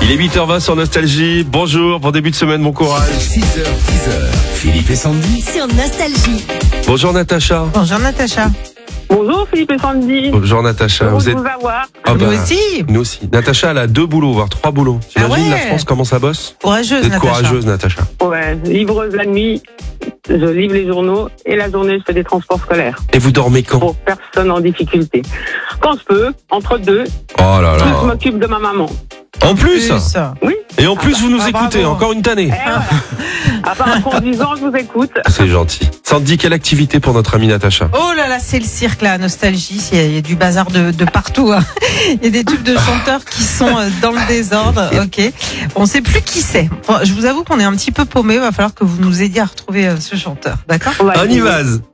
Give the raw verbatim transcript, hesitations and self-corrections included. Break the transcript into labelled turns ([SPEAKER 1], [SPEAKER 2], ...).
[SPEAKER 1] Il est huit heures vingt sur Nostalgie. Bonjour, bon début de semaine, bon courage.
[SPEAKER 2] six heures, dix heures, Philippe et Sandy.
[SPEAKER 3] Sur Nostalgie.
[SPEAKER 1] Bonjour Natacha.
[SPEAKER 4] Bonjour Natacha.
[SPEAKER 5] Bonjour Philippe et Sandy.
[SPEAKER 1] Bonjour Natacha.
[SPEAKER 5] Heureux
[SPEAKER 1] Vous
[SPEAKER 5] de
[SPEAKER 1] êtes...
[SPEAKER 5] vous avoir.
[SPEAKER 1] Ah
[SPEAKER 4] Nous
[SPEAKER 1] bah,
[SPEAKER 4] aussi.
[SPEAKER 1] Nous aussi. Natacha, elle a deux boulots, voire trois boulots. T'imagines
[SPEAKER 4] Ah ouais.
[SPEAKER 1] la France comment ça bosse?
[SPEAKER 4] Courageuse
[SPEAKER 1] Vous êtes
[SPEAKER 4] Natacha.
[SPEAKER 1] courageuse Natacha.
[SPEAKER 5] Ouais, livreuse la nuit, je livre les journaux et la journée je fais des transports scolaires
[SPEAKER 1] Et vous dormez quand?
[SPEAKER 5] pour personnes en difficulté. Quand je peux, entre deux,
[SPEAKER 1] Oh là
[SPEAKER 5] je
[SPEAKER 1] là.
[SPEAKER 5] m'occupe de ma maman.
[SPEAKER 1] En plus,
[SPEAKER 5] Oui.
[SPEAKER 1] Et en plus vous nous
[SPEAKER 4] ah,
[SPEAKER 1] écoutez,
[SPEAKER 4] bravo.
[SPEAKER 1] encore une tannée.
[SPEAKER 5] Et voilà. À part en conduisant, je vous écoute.
[SPEAKER 1] C'est gentil. Sandy, quelle activité pour notre amie Natacha?
[SPEAKER 4] Oh là là, c'est le cirque là, Nostalgie. Il y a, il y a du bazar de, de partout. Hein. Il y a des tubes de chanteurs qui sont euh, dans le désordre. Ok. On sait plus qui c'est. Bon, je vous avoue qu'on est un petit peu paumé. Il va falloir que vous nous aidiez à retrouver euh, ce chanteur. D'accord?
[SPEAKER 5] On va
[SPEAKER 1] On y
[SPEAKER 5] essayer.
[SPEAKER 1] va.